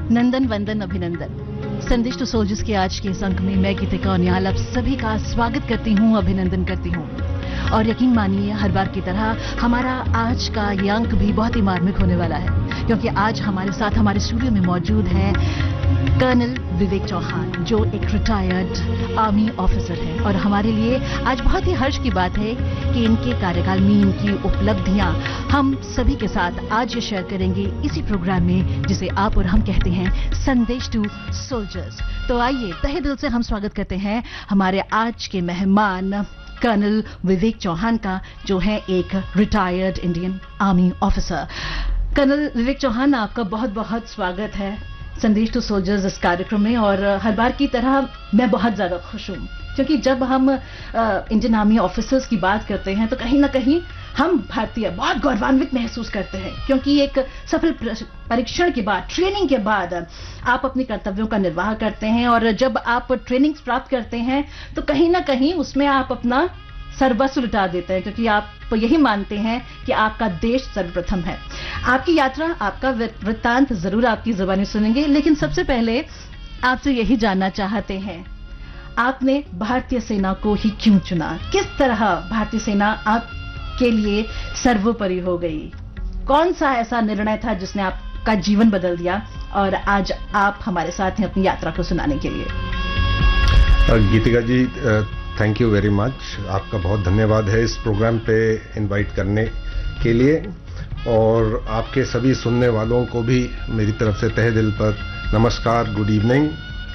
नंदन वंदन अभिनंदन। संदेश टू सोल्जर्स के आज के इस अंक में मैं गीतिका और निहाल आप सभी का स्वागत करती हूँ, अभिनंदन करती हूँ। और यकीन मानिए हर बार की तरह हमारा आज का ये अंक भी बहुत ही मार्मिक होने वाला है, क्योंकि आज हमारे साथ हमारे स्टूडियो में मौजूद है कर्नल विवेक चौहान, जो एक रिटायर्ड आर्मी ऑफिसर है। और हमारे लिए आज बहुत ही हर्ष की बात है कि इनके कार्यकाल में इनकी उपलब्धियां हम सभी के साथ आज ये शेयर करेंगे इसी प्रोग्राम में, जिसे आप और हम कहते हैं संदेश टू सोल्जर्स। तो आइए तहे दिल से हम स्वागत करते हैं हमारे आज के मेहमान कर्नल विवेक चौहान का, जो है एक retired Indian army officer. Colonel विवेक चौहान, आपका बहुत बहुत स्वागत है संदेश टू सोल्जर्स इस कार्यक्रम में। और हर बार की तरह मैं बहुत ज्यादा खुश हूं, क्योंकि जब हम इंडियन आर्मी ऑफिसर्स की बात करते हैं तो कहीं ना कहीं हम भारतीय बहुत गौरवान्वित महसूस करते हैं, क्योंकि एक सफल परीक्षण के बाद, ट्रेनिंग के बाद आप अपने कर्तव्यों का निर्वाह करते हैं। और जब आप ट्रेनिंग प्राप्त करते हैं तो कहीं ना कहीं उसमें आप अपना सर्वस्व लुटा देते हैं, क्योंकि आप यही मानते हैं कि आपका देश सर्वप्रथम है। आपकी यात्रा, आपका वृत्तांत जरूर आपकी जुबानी सुनेंगे, लेकिन सबसे पहले आपसे यही जानना चाहते हैं, आपने भारतीय सेना को ही क्यों चुना? किस तरह भारतीय सेना आपके लिए सर्वोपरि हो गई? कौन सा ऐसा निर्णय था जिसने आपका जीवन बदल दिया? और आज आप हमारे साथ हैं अपनी यात्रा को सुनाने के लिए। गीतिका जी, थैंक यू वेरी मच। आपका बहुत धन्यवाद है इस प्रोग्राम पे इनवाइट करने के लिए, और आपके सभी सुनने वालों को भी मेरी तरफ से तहे दिल पर नमस्कार, गुड इवनिंग।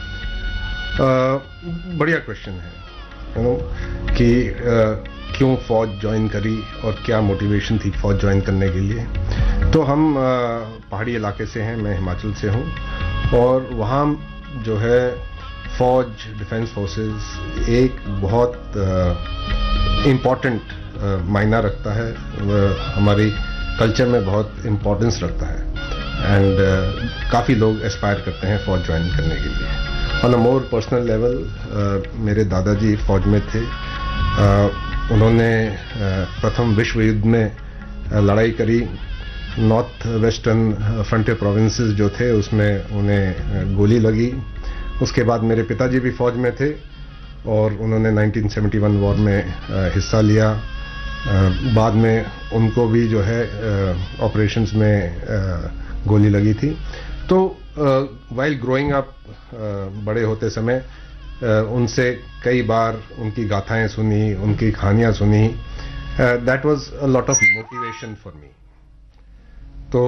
बढ़िया क्वेश्चन है कि क्यों फौज ज्वाइन करी और क्या मोटिवेशन थी फौज ज्वाइन करने के लिए। तो हम पहाड़ी इलाके से हैं, मैं हिमाचल से हूं, और वहाँ जो है फौज, डिफेंस फोर्सेस एक बहुत इम्पॉर्टेंट मायना रखता है, हमारी कल्चर में बहुत इम्पोर्टेंस रखता है, एंड काफ़ी लोग एस्पायर करते हैं फौज ज्वाइन करने के लिए। On a more personal level, मेरे दादाजी फौज में थे। उन्होंने प्रथम विश्व युद्ध में लड़ाई करी। नॉर्थ वेस्टर्न फ्रंटियर प्रोविंसेस जो थे उसमें उन्हें गोली लगी। उसके बाद मेरे पिताजी भी फौज में थे और उन्होंने 1971 वॉर में हिस्सा लिया। बाद में उनको भी जो है ऑपरेशंस में गोली लगी थी। तो वाइल ग्रोइंग अप, बड़े होते समय उनसे कई बार उनकी गाथाएं सुनी, उनकी कहानियां सुनी। That was a lot of motivation for me. तो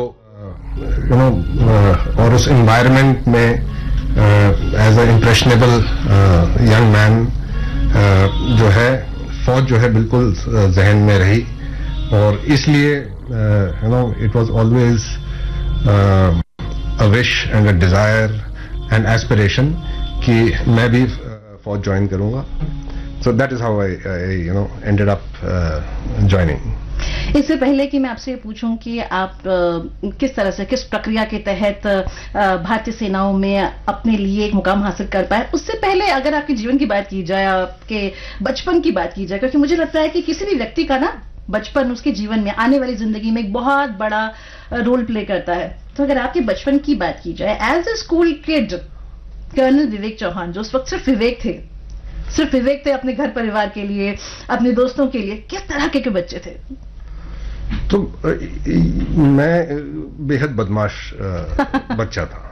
और उस एनवायरनमेंट में as a impressionable young man जो है फौज जो है बिल्कुल जहन में रही, और इसलिए it was always a wish and a desire and aspiration कि मैं भी फौज ज्वाइन करूंगा। So that is how I ended up joining. इससे पहले कि मैं आपसे पूछूं कि आप किस तरह से, किस प्रक्रिया के तहत भारतीय सेनाओं में अपने लिए एक मुकाम हासिल कर पाए, उससे पहले अगर आपके जीवन की बात की जाए, आपके बचपन की बात की जाए, क्योंकि मुझे लगता है कि किसी भी व्यक्ति का ना बचपन उसके जीवन में, आने वाली जिंदगी में एक बहुत बड़ा रोल प्ले करता है। तो अगर आपके बचपन की बात की जाए, as a school kid colonel विवेक चौहान, जो उस वक्त सिर्फ विवेक थे अपने घर परिवार के लिए, अपने दोस्तों के लिए, किस तरह के बच्चे थे? तो मैं बेहद बदमाश बच्चा था।